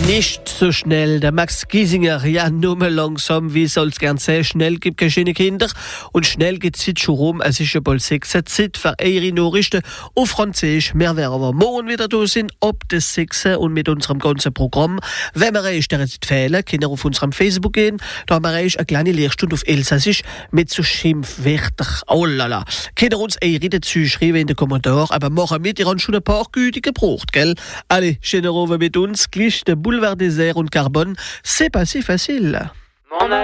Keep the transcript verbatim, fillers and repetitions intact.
Nicht so schnell, der Max Giesinger, ja, nur mal langsam, wie soll's gern sein, schnell gibt keine schöne Kinder und schnell geht Zeit schon rum, es ist ja bald sechs, Zeit für eure Nachrichten auf Französisch, wir werden aber morgen wieder da sind, ab des sechs und mit unserem ganzen Programm. Wenn wir euch der Zeit fehlen, könnt ihr auf unserem Facebook gehen, da haben wir euch eine kleine Lehrstunde auf Elsassisch mit so Schimpfwörtern, oh lala. Könnt ihr uns eure dazu schreiben in den Kommentaren, aber machen mit, ihr habt schon ein paar Güte gebraucht, gell? Allez, schöne Ruhe mit uns, gleich der Boulevard Désert und Carbone, c'est pas si facile.